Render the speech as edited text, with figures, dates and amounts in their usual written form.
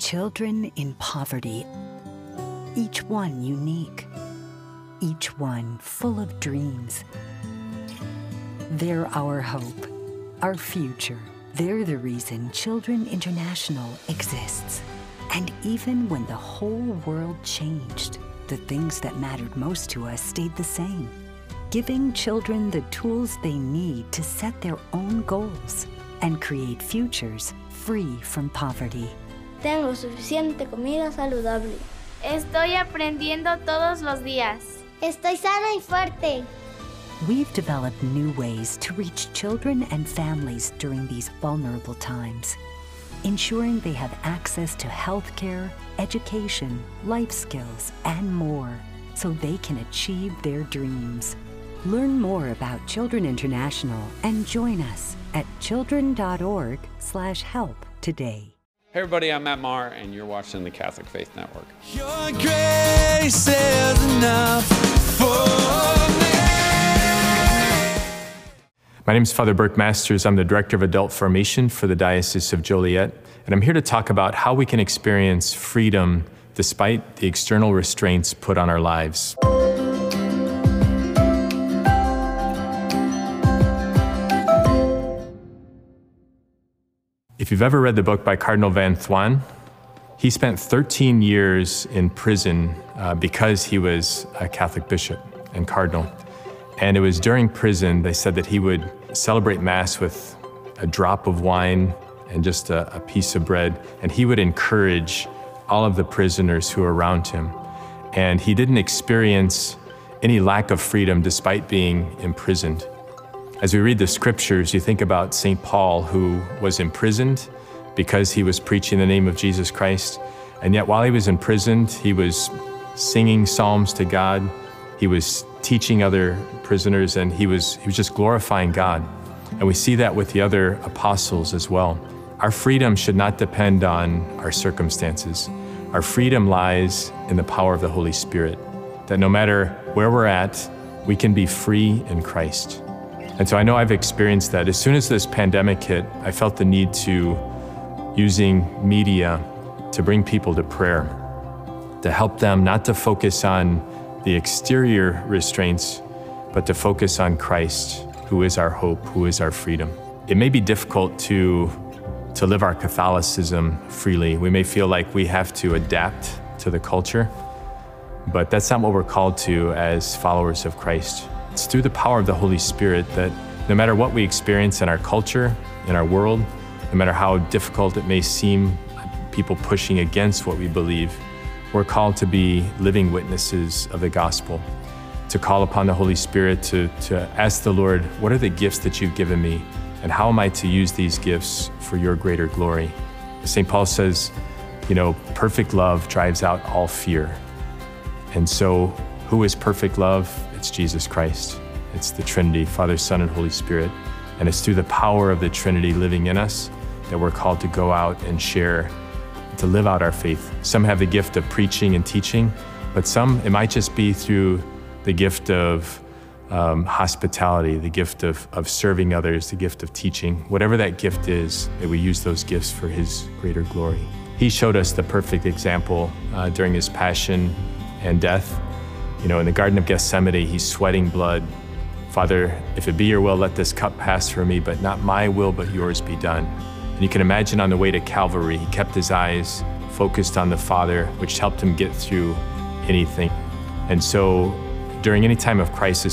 Children in poverty, each one unique, each one full of dreams. They're our hope, our future. They're the reason Children International exists. And even when the whole world changed, the things that mattered most to us stayed the same. Giving children the tools they need to set their own goals and create futures free from poverty. Tengo suficiente comida saludable. Estoy aprendiendo todos los días. Estoy sana y fuerte. We've developed new ways to reach children and families during these vulnerable times, ensuring they have access to healthcare, education, life skills, and more, so they can achieve their dreams. Learn more about Children International and join us at children.org/help today. Hey everybody, I'm Matt Maher, and you're watching the Catholic Faith Network. Your grace is enough for me. My name is Father Burke Masters. I'm the Director of Adult Formation for the Diocese of Joliet, and I'm here to talk about how we can experience freedom despite the external restraints put on our lives. If you've ever read the book by Cardinal Van Thuan, he spent 13 years in prison because he was a Catholic bishop and cardinal. And it was during prison, they said that he would celebrate Mass with a drop of wine and just a piece of bread, and he would encourage all of the prisoners who were around him. And he didn't experience any lack of freedom despite being imprisoned. As we read the scriptures, you think about St. Paul, who was imprisoned because he was preaching the name of Jesus Christ. And yet while he was imprisoned, he was singing psalms to God. He was teaching other prisoners, and he was just glorifying God. And we see that with the other apostles as well. Our freedom should not depend on our circumstances. Our freedom lies in the power of the Holy Spirit, that no matter where we're at, we can be free in Christ. And so I know I've experienced that. As soon as this pandemic hit, I felt the need to, using media, to bring people to prayer, to help them not to focus on the exterior restraints, but to focus on Christ, who is our hope, who is our freedom. It may be difficult to live our Catholicism freely. We may feel like we have to adapt to the culture, but that's not what we're called to as followers of Christ. It's through the power of the Holy Spirit that no matter what we experience in our culture, in our world, no matter how difficult it may seem, people pushing against what we believe, we're called to be living witnesses of the gospel, to call upon the Holy Spirit, to ask the Lord, what are the gifts that you've given me, and how am I to use these gifts for your greater glory? St. Paul says, perfect love drives out all fear. And so who is perfect love? It's Jesus Christ. It's the Trinity, Father, Son, and Holy Spirit. And it's through the power of the Trinity living in us that we're called to go out and share, to live out our faith. Some have the gift of preaching and teaching, but some, it might just be through the gift of hospitality, the gift of serving others, the gift of teaching. Whatever that gift is, that we use those gifts for His greater glory. He showed us the perfect example during His passion and death. In the Garden of Gethsemane, He's sweating blood. Father, if it be your will, let this cup pass from me, but not my will, but yours be done. And you can imagine on the way to Calvary, He kept His eyes focused on the Father, which helped Him get through anything. And so during any time of crisis,